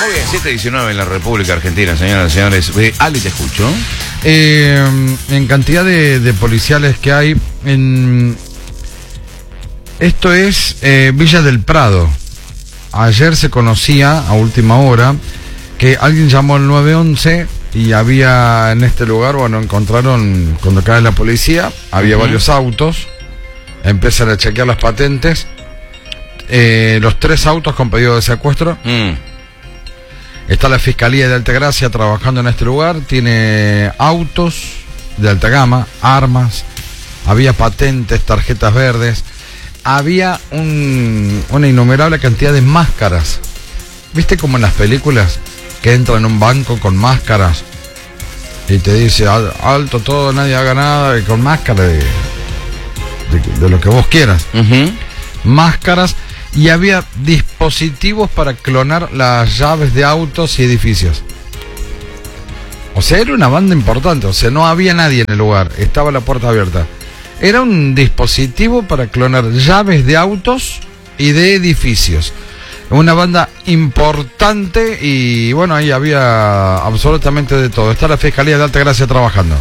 Muy bien, 7:19 en la República Argentina, señoras y señores. Ale, te escucho. En cantidad de policiales que hay en... Esto es Villa del Prado. Ayer se conocía a última hora que alguien llamó al 911 y había en este lugar, bueno, encontraron, cuando cae la policía, había varios autos, empiezan a chequear las patentes, los 3 autos con pedido de secuestro. Está la Fiscalía de Altagracia trabajando en este lugar, tiene autos de alta gama, armas, había patentes, tarjetas verdes, había una innumerable cantidad de máscaras. ¿Viste como en las películas que entra en un banco con máscaras y te dice alto todo, nadie haga nada, y con máscara de lo que vos quieras? Máscaras, y había dispositivos para clonar las llaves de autos y edificios. O sea, era una banda importante, o sea, no había nadie en el lugar, estaba la puerta abierta. Era un dispositivo para clonar llaves de autos y de edificios. Una banda importante y bueno, ahí había absolutamente de todo. Está la Fiscalía de Altagracia trabajando.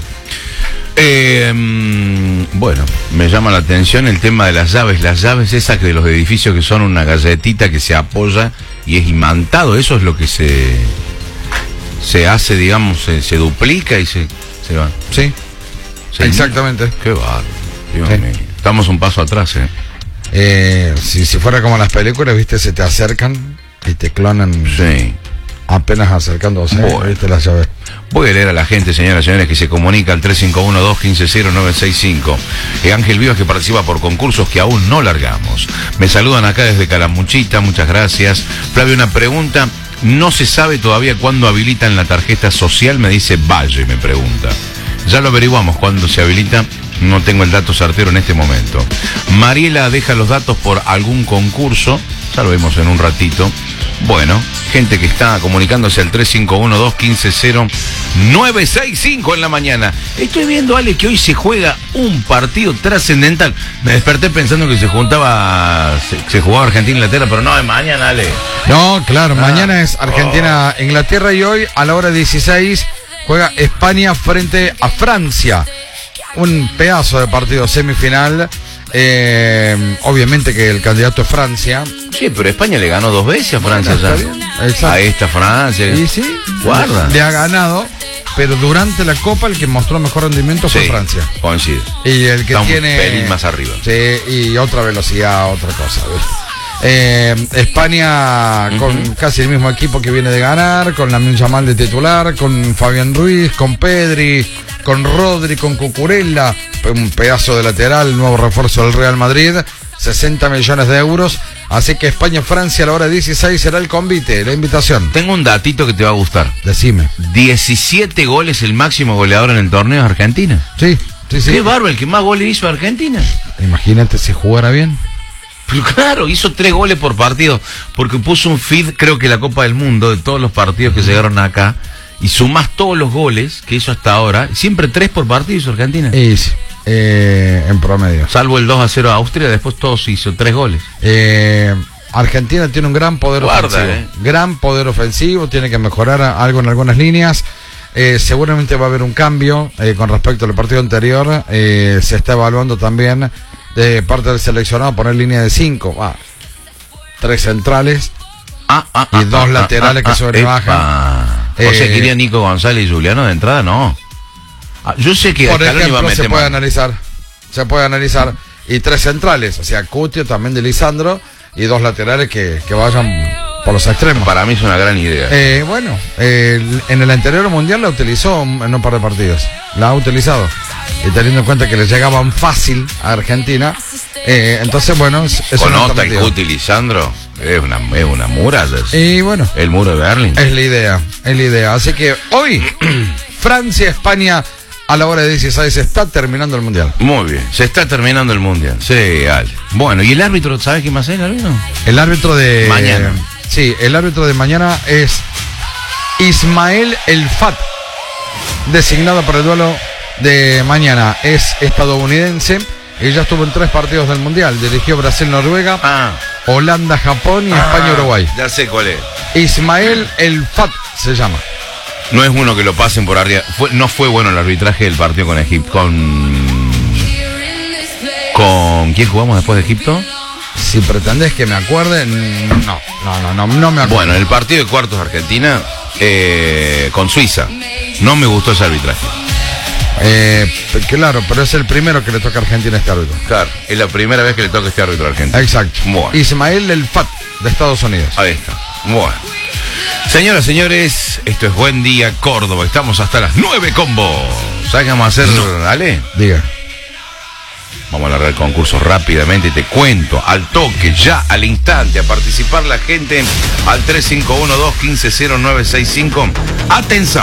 Bueno, me llama la atención el tema de las llaves esas de los edificios que son una galletita que se apoya y es imantado. Eso es lo que se hace, digamos, se duplica y se va. Sí, exactamente. Qué bárbaro, Dios mío. Estamos un paso atrás, si fuera como las películas, viste, se te acercan y te clonan. Sí. Apenas acercándose, viste las llaves. Voy a leer a la gente, señoras y señores, que se comunica al 351-215-0965. Ángel Vivas, que participa por concursos que aún no largamos. Me saludan acá desde Calamuchita, muchas gracias. Flavio, una pregunta. No se sabe todavía cuándo habilitan la tarjeta social, me dice Valle, me pregunta. Ya lo averiguamos cuándo se habilita. No tengo el dato certero en este momento. Mariela deja los datos por algún concurso. Ya lo vemos en un ratito. Bueno, gente que está comunicándose al 351-215-0965 en la mañana. Estoy viendo, Ale, que hoy se juega un partido trascendental. Me desperté pensando que se jugaba Argentina-Inglaterra, pero no, es mañana, Ale. No, claro, mañana es Argentina-Inglaterra y hoy a la hora 16 juega España frente a Francia. Un pedazo de partido semifinal. Obviamente que el candidato es Francia. Sí, pero España le ganó 2 veces a Francia ya. A esta Francia. Y sí, guarda. Le ha ganado, pero durante la Copa el que mostró mejor rendimiento fue Francia. Coincide. Y el que tiene un pelín más arriba. Sí, y otra velocidad, otra cosa, ¿viste? España con casi el mismo equipo que viene de ganar, con Lamine Yamal de titular, con Fabián Ruiz, con Pedri, con Rodri, con Cucurella, un pedazo de lateral, nuevo refuerzo del Real Madrid, 60 millones de euros. Así que España-Francia a la hora 16 será el convite, la invitación. Tengo un datito que te va a gustar. Decime. 17 goles el máximo goleador en el torneo es Argentina. Sí. Qué bárbaro, el que más goles hizo Argentina. Imagínate si jugara bien. Pero claro, hizo 3 goles por partido, porque puso un feed, creo que la Copa del Mundo, de todos los partidos que llegaron acá, y sumás todos los goles que hizo hasta ahora, siempre 3 por partido hizo Argentina. Sí, en promedio. Salvo el 2-0 a Austria, después todos hizo 3 goles. Argentina tiene un gran poder ofensivo. Gran poder ofensivo, tiene que mejorar algo en algunas líneas. Seguramente va a haber un cambio con respecto al partido anterior. Se está evaluando también de parte del seleccionado poner línea de 5, 3 centrales y 2 laterales que sobrebajan. O sea, quería Nico González y Juliano de entrada, no. Yo sé que por ejemplo se puede analizar y 3 centrales, o sea, Cutio también de Lisandro y 2 laterales que vayan por los extremos. Para mí es una gran idea. En el anterior mundial la utilizó en un par de partidos. La ha utilizado. Y teniendo en cuenta que le llegaban fácil a Argentina, entonces bueno, es con Ota y Cuti Lisandro, es una muralla. Y bueno, el muro de Berlín. Es la idea. Así que hoy, Francia-España a la hora de 16 se está terminando el mundial. Muy bien, se está terminando el mundial. Sí, Ale. Bueno, ¿y el árbitro, sabes quién más es el árbitro? El árbitro de mañana. Sí, el árbitro de mañana es Ismael El Fat, designado para el duelo de mañana. Es estadounidense. Ella estuvo en 3 partidos del mundial. Dirigió Brasil-Noruega, Holanda-Japón y España-Uruguay. Ya sé cuál es. Ismael El Fat se llama. No es bueno que lo pasen por arriba. No fue bueno el arbitraje del partido con Egipto. ¿Con quién jugamos después de Egipto? Si pretendés que me acuerde, no me acuerdo. Bueno, el partido de cuartos de Argentina con Suiza. No me gustó ese arbitraje. Claro, pero es el primero que le toca a Argentina este árbitro. Claro, es la primera vez que le toca este árbitro a Argentina. Exacto. Bueno. Ismael El Fat, de Estados Unidos. Ahí está. Bueno. Señoras, señores, esto es Buen Día Córdoba. Estamos hasta las 9 con vos. ¿Sabes qué vamos a hacer, Ale? Diga. Vamos a largar el concurso rápidamente y te cuento al toque, ya al instante, a participar la gente al 3512-150965. Atención.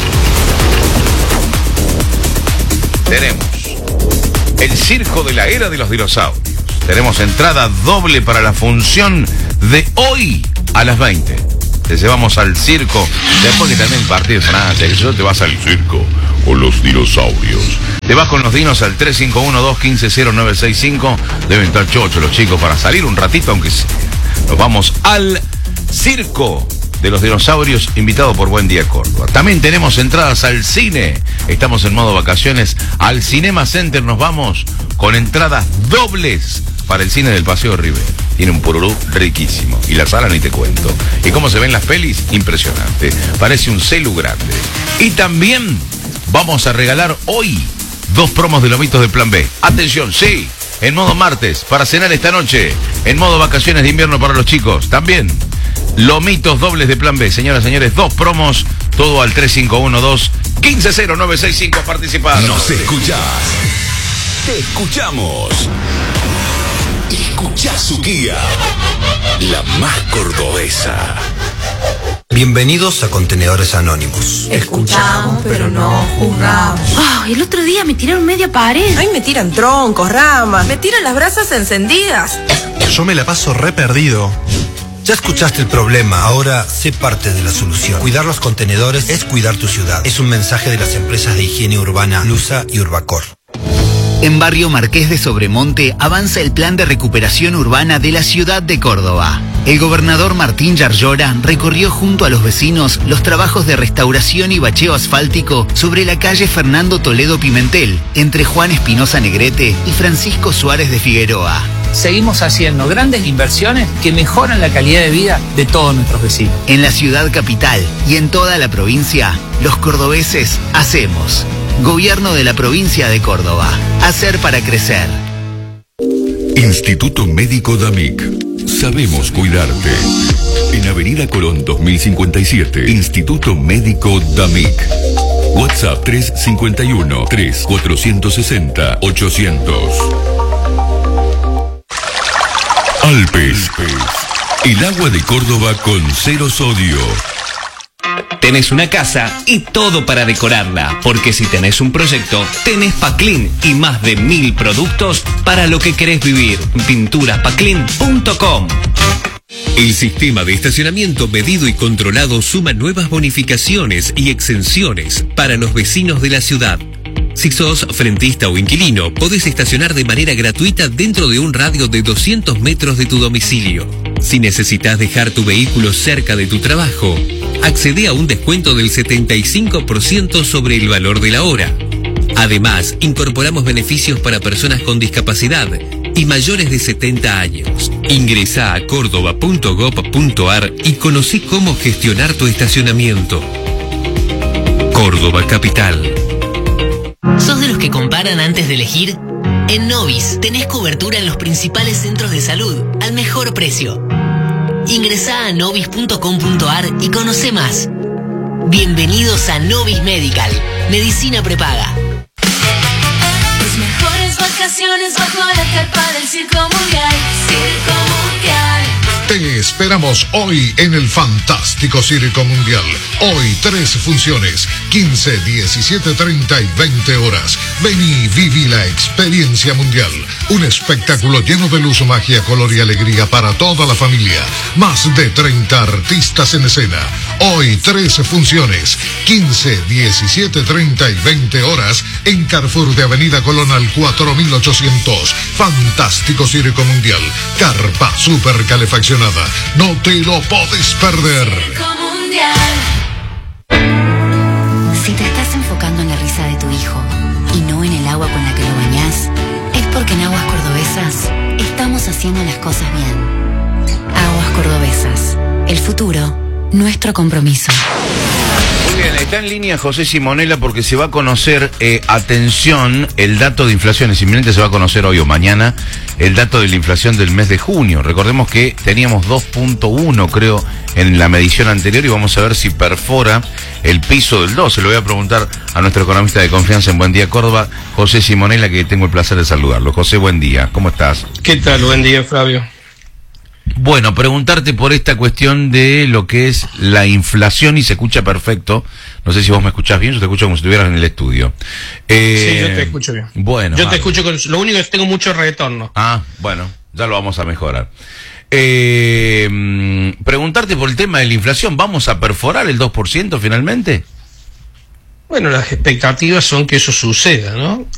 Tenemos el circo de la era de los dinosaurios. Tenemos entrada doble para la función de hoy a las 20. Te llevamos al circo. Después que termine el partido de Francia, eso te vas al circo con los dinosaurios. Te vas con los dinos al 3512-150965. Deben estar chochos los chicos para salir un ratito, aunque sea. Nos vamos al circo de los dinosaurios, invitado por Buen Día Córdoba. También tenemos entradas al cine. Estamos en modo vacaciones. Al Cinema Center nos vamos con entradas dobles para el cine del Paseo de Rivera. Tiene un pururú riquísimo. Y la sala ni te cuento. Y cómo se ven las pelis, impresionante. Parece un celu grande. Y también vamos a regalar hoy 2 promos de lomitos de Plan B. Atención, sí, en modo martes, para cenar esta noche. En modo vacaciones de invierno para los chicos. También lomitos dobles de Plan B. Señoras, señores, 2 promos. Todo al 3512-150965 a participar. Nos escuchás. Te escuchamos. Escuchá su guía, la más cordobesa. Bienvenidos a Contenedores Anónimos. Escuchamos, pero no juzgamos. El otro día me tiraron media pared. Ay, me tiran troncos, ramas, me tiran las brasas encendidas. Yo me la paso re perdido. Ya escuchaste el problema, ahora sé parte de la solución. Cuidar los contenedores es cuidar tu ciudad. Es un mensaje de las empresas de higiene urbana Lusa y Urbacor. En Barrio Marqués de Sobremonte avanza el plan de recuperación urbana de la ciudad de Córdoba. El gobernador Martín Yarlora recorrió junto a los vecinos los trabajos de restauración y bacheo asfáltico sobre la calle Fernando Toledo Pimentel, entre Juan Espinosa Negrete y Francisco Suárez de Figueroa. Seguimos haciendo grandes inversiones que mejoran la calidad de vida de todos nuestros vecinos. En la ciudad capital y en toda la provincia, los cordobeses hacemos. Gobierno de la provincia de Córdoba. Hacer para crecer. Instituto Médico DAMIC. Sabemos cuidarte. En Avenida Colón 2057. Instituto Médico DAMIC. WhatsApp 351-3460-800. Alpes. El agua de Córdoba con 0 sodio. Tenés una casa y todo para decorarla, porque si tenés un proyecto, tenés Paclin y más de 1000 productos para lo que querés vivir. Pinturaspaclin.com. El sistema de estacionamiento medido y controlado suma nuevas bonificaciones y exenciones para los vecinos de la ciudad. Si sos frentista o inquilino, podés estacionar de manera gratuita dentro de un radio de 200 metros de tu domicilio. Si necesitas dejar tu vehículo cerca de tu trabajo, accede a un descuento del 75% sobre el valor de la hora. Además, incorporamos beneficios para personas con discapacidad y mayores de 70 años. Ingresá a córdoba.gov.ar y conocí cómo gestionar tu estacionamiento. Córdoba Capital. ¿Sos de los que comparan antes de elegir? En Novis tenés cobertura en los principales centros de salud al mejor precio. Ingresá a novis.com.ar y conoce más. Bienvenidos a Novis Medical, medicina prepaga. Tus mejores vacaciones bajo la carpa del Circo Mundial. Circo Mundial. Te esperamos hoy en el fantástico Circo Mundial. Hoy 3 funciones, 15, 17, 30 y 20 horas. Ven y viví la experiencia mundial. Un espectáculo lleno de luz, magia, color y alegría para toda la familia. Más de 30 artistas en escena. Hoy 3 funciones, 15, 17, 30 y 20 horas en Carrefour de Avenida Colón al 4800. Fantástico Circo Mundial. Carpa Super Calefacción seleccionada. No te lo podés perder. Si te estás enfocando en la risa de tu hijo y no en el agua con la que lo bañás, es porque en Aguas Cordobesas estamos haciendo las cosas bien. Aguas Cordobesas, el futuro, nuestro compromiso. Muy bien, está en línea José Simonella porque se va a conocer, atención, el dato de inflación. Es inminente, se va a conocer hoy o mañana el dato de la inflación del mes de junio. Recordemos que teníamos 2.1, creo, en la medición anterior y vamos a ver si perfora el piso del 2. Se lo voy a preguntar a nuestro economista de confianza en Buen Día Córdoba, José Simonella, que tengo el placer de saludarlo. José, buen día, ¿cómo estás? ¿Qué tal? Buen día, Flavio. Bueno, preguntarte por esta cuestión de lo que es la inflación y se escucha perfecto. No sé si vos me escuchás bien, yo te escucho como si estuvieras en el estudio. Sí, yo te escucho bien. Bueno. Yo te escucho con... Lo único es que tengo mucho retorno. Ah, bueno, ya lo vamos a mejorar. Preguntarte por el tema de la inflación, ¿vamos a perforar el 2% finalmente? Bueno, las expectativas son que eso suceda, ¿no?